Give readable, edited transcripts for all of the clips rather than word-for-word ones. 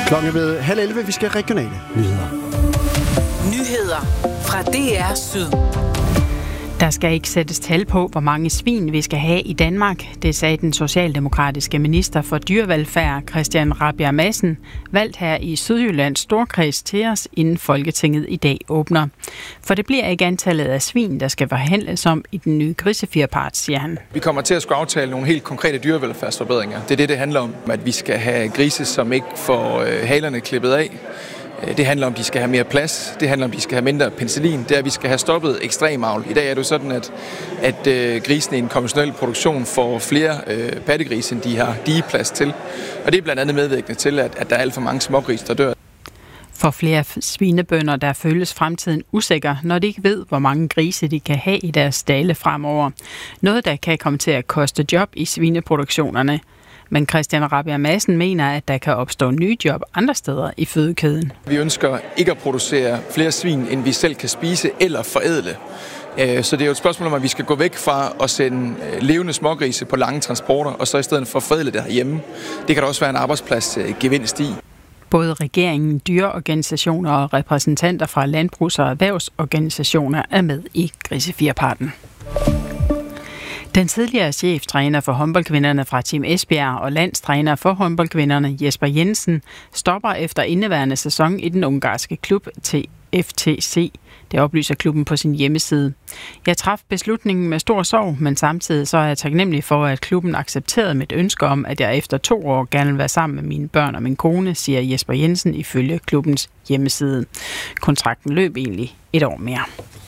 Klokken er ved 10:30. Vi skal have regionale nyheder. Nyheder fra DR Syd. Der skal ikke sættes tal på, hvor mange svin vi skal have i Danmark. Det sagde den socialdemokratiske minister for dyrevelfærd, Christian Rabjerg Madsen, valgt her i Sydjyllands Storkreds til os, inden Folketinget i dag åbner. For det bliver ikke antallet af svin, der skal forhandles om i den nye grisefjerpart, siger han. Vi kommer til at skulle aftale nogle helt konkrete dyrevelfærdsforbedringer. Det er det handler om, at vi skal have grise, som ikke får halerne klippet af. Det handler om, at de skal have mere plads. Det handler om, at de skal have mindre penicillin. Det er, at vi skal have stoppet ekstremavl. I dag er det jo sådan, at grisene i en konventionel produktion får flere pattegrise, end de har digeplads til. Og det er blandt andet medvirkende til, at der er alt for mange smågrise, der dør. For flere svinebønder, der føles fremtiden usikker, når de ikke ved, hvor mange grise de kan have i deres stalde fremover. Noget, der kan komme til at koste job i svineproduktionerne. Men Christian Rabjerg Madsen mener, at der kan opstå nye job andre steder i fødekæden. Vi ønsker ikke at producere flere svin, end vi selv kan spise eller forædle. Så det er jo et spørgsmål om, at vi skal gå væk fra at sende levende smågrise på lange transporter, og så i stedet for forædle det herhjemme. Det kan der også være en arbejdspladsgevinst i. Både regeringen, dyreorganisationer og repræsentanter fra landbrugs- og erhvervsorganisationer er med i grisefjerparten. Den tidligere cheftræner for håndboldkvinderne fra Team Esbjerg og landstræner for håndboldkvinderne Jesper Jensen stopper efter indeværende sæson i den ungarske klub FTC. Det oplyser klubben på sin hjemmeside. Jeg traf beslutningen med stor sorg, men samtidig så er jeg taknemmelig for, at klubben accepterede mit ønske om, at jeg efter 2 år gerne vil være sammen med mine børn og min kone, siger Jesper Jensen ifølge klubbens hjemmeside. Kontrakten løb egentlig 1 år mere.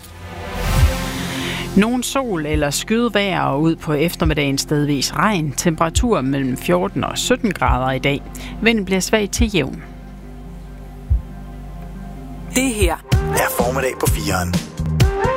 Nogen sol eller skyet vejr og ud på eftermiddagen stedvis regn. Temperatur mellem 14 og 17 grader i dag. Vinden bliver svag til jævn. Det her er formiddag på 4'eren.